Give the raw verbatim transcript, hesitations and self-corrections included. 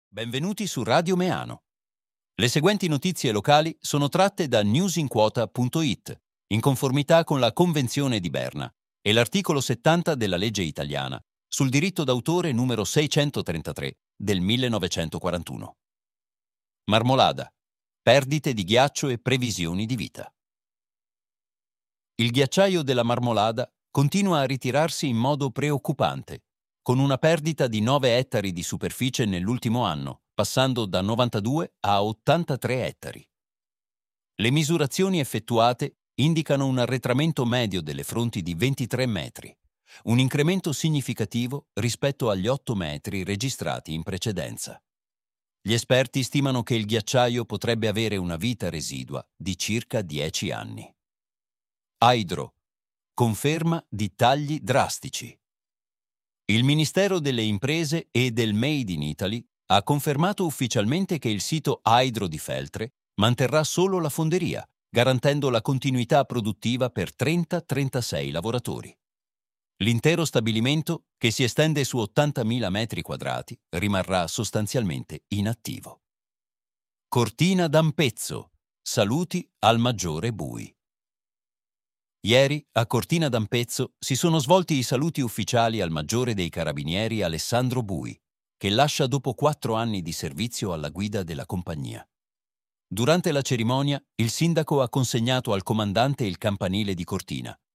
Benvenuti su Radio Meano. Le seguenti notizie locali sono tratte da newsinquota punto it, in conformità con la Convenzione di Berna e l'articolo settanta della legge italiana sul diritto d'autore numero seicentotrentatré del millenovecentoquarantuno. Marmolada. Perdite di ghiaccio e previsioni di vita. Il ghiacciaio della Marmolada continua a ritirarsi in modo preoccupante, con una perdita di nove ettari di superficie nell'ultimo anno, passando da novantadue a ottantatré ettari. Le misurazioni effettuate indicano un arretramento medio delle fronti di ventitré metri, un incremento significativo rispetto agli otto metri registrati in precedenza. Gli esperti stimano che il ghiacciaio potrebbe avere una vita residua di circa dieci anni. Hydro. Conferma di tagli drastici. Il Ministero delle Imprese e del Made in Italy ha confermato ufficialmente che il sito Hydro di Feltre manterrà solo la fonderia, garantendo la continuità produttiva per trenta trentasei lavoratori. L'intero stabilimento, che si estende su ottantamila metri quadrati, rimarrà sostanzialmente inattivo. Cortina d'Ampezzo. Saluti al maggiore Bui. Ieri, a Cortina d'Ampezzo, si sono svolti i saluti ufficiali al maggiore dei carabinieri Alessandro Bui, che lascia dopo quattro anni di servizio alla guida della compagnia. Durante la cerimonia, il sindaco ha consegnato al comandante il campanile di Cortina,